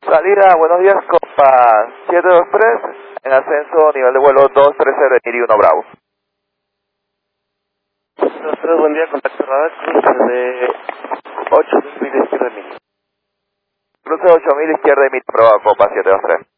Salida, buenos días, Copa 723, en ascenso, nivel de vuelo 230 y 1 Bravo. 223, buen día, contacto radar, cruce de 8000 izquierda de mil. Cruce 8000 izquierda y mil, prueba Copa 723.